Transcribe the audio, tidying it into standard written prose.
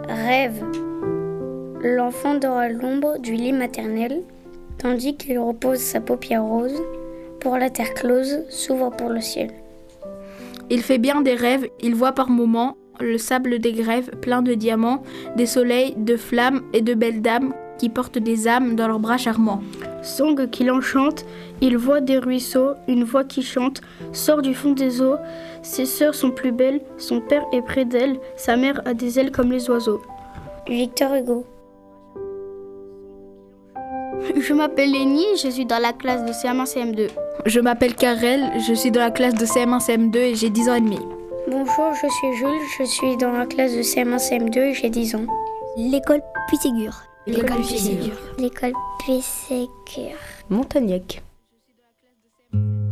rêve. L'enfant dort à l'ombre du lit maternel, tandis qu'il repose sa paupière rose. Pour la terre close, s'ouvre pour le ciel. Il fait bien des rêves, il voit par moments le sable des grèves plein de diamants, des soleils, de flammes et de belles dames qui portent des âmes dans leurs bras charmants. Song qui l'enchante, il voit des ruisseaux, une voix qui chante, sort du fond des eaux. Ses sœurs sont plus belles, son père est près d'elle, sa mère a des ailes comme les oiseaux. Victor Hugo. Je m'appelle Lénie, je suis dans la classe de CM1, CM2. Je m'appelle Karel, je suis dans la classe de CM1, CM2 et j'ai 10 ans et demi. Bonjour, je suis Jules, je suis dans la classe de CM1, CM2 et j'ai 10 ans. L'école Puységur. L'école Puységur. L'école Puységur. Montagnac.